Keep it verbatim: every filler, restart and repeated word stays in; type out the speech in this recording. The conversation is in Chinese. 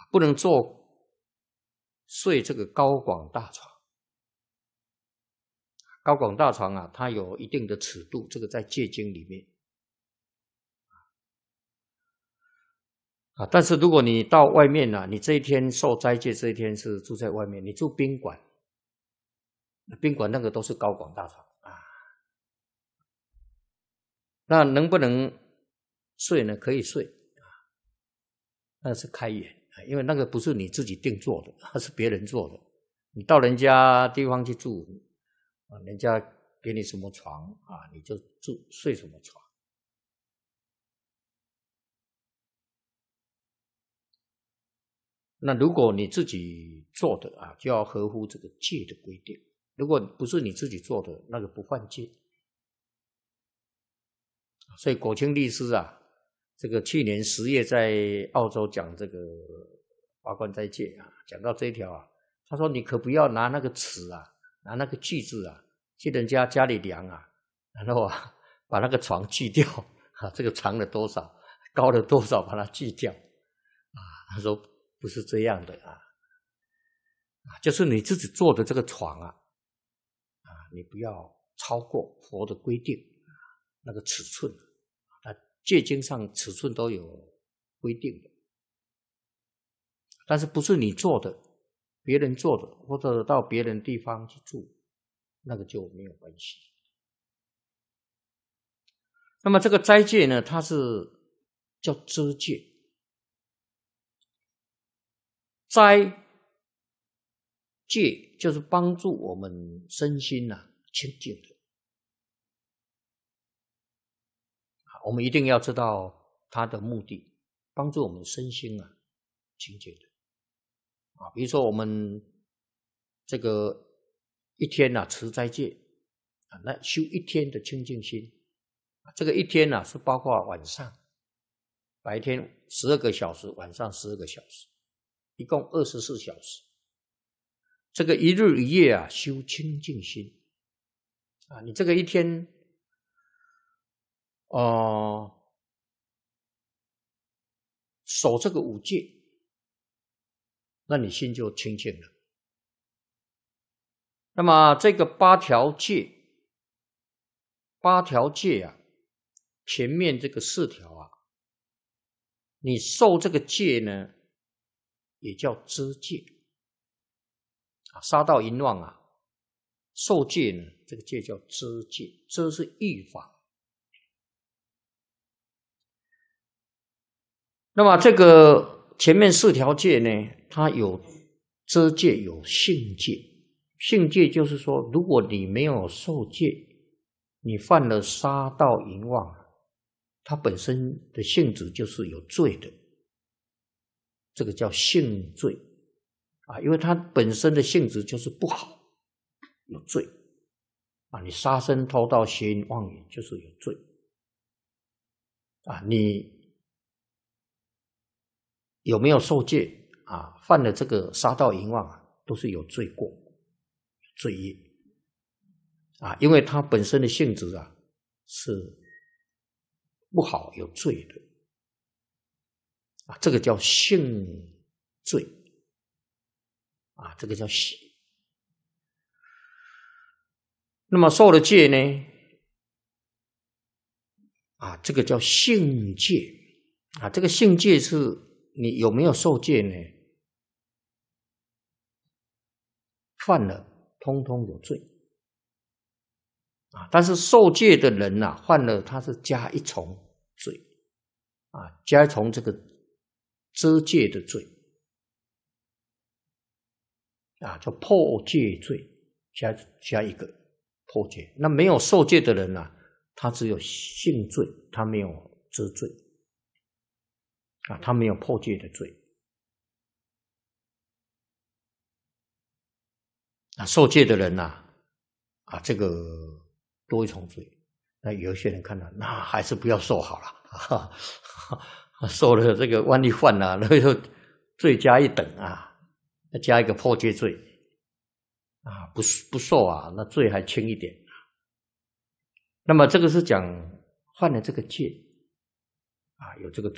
不能做睡这个高广大床。高广大床啊，它有一定的尺度，这个在戒经里面啊。但是如果你到外面啊，你这一天受斋戒，这一天是住在外面，你住宾馆，宾馆那个都是高广大床啊。那能不能睡呢？可以睡啊，那是开眼，因为那个不是你自己定做的，那是别人做的。你到人家地方去住啊，人家给你什么床啊，你就住睡什么床。那如果你自己做的啊，就要合乎这个戒的规定。如果不是你自己做的，那个不犯戒。所以果清律师啊，这个去年十月在澳洲讲这个八关斋戒啊，讲到这一条啊，他说你可不要拿那个尺啊，拿那个锯子啊，去人家家里量啊，然后啊把那个床锯掉啊，这个长了多少，高了多少，把它锯掉啊。他说不是这样的啊，啊，就是你自己做的这个床啊，啊，你不要超过佛的规定那个尺寸。戒经上尺寸都有规定的，但是不是你做的，别人做的，或者到别人地方去住，那个就没有关系。那么这个斋戒呢，它是叫遮戒，斋戒就是帮助我们身心啊清净的。我们一定要知道它的目的，帮助我们身心啊清净的啊。比如说我们这个一天啊持斋戒啊，那修一天的清净心，这个一天啊是包括晚上，白天十二个小时，晚上十二个小时，一共二十四小时。这个一日一夜啊修清净心啊，你这个一天哦、呃，守这个五戒，那你心就清净了。那么这个八条戒，八条戒啊，前面这个四条啊，你受这个戒呢，也叫遮戒啊。杀盗淫妄啊，受戒呢，这个戒叫遮戒，遮是预防。那么这个前面四条戒呢，它有遮戒，有性戒。性戒就是说，如果你没有受戒，你犯了杀盗淫妄，它本身的性质就是有罪的，这个叫性罪啊，因为它本身的性质就是不好，有罪啊。你杀生、偷盗、邪淫、妄语就是有罪啊。你有没有受戒啊？犯了这个杀盗淫妄啊，都是有罪过、有罪业啊，因为它本身的性质啊是不好、有罪的啊，这个叫性罪啊，这个叫性。那么受了戒呢？啊，这个叫性戒啊，这个性戒是。你有没有受戒呢？犯了，通通有罪啊！但是受戒的人啊，犯了他是加一重罪啊，加一重这个遮戒的罪啊，叫破戒罪，加加一个破戒。那没有受戒的人啊，他只有性罪，他没有遮罪。啊，他没有破戒的罪啊，受戒的人呐、啊，啊，这个多一重罪。那有一些人看到，那还是不要受好了，哈哈，受了这个万一犯了，那就罪加一等啊，再加一个破戒罪啊，不不受啊，那罪还轻一点。那么这个是讲犯了这个戒啊，有这个。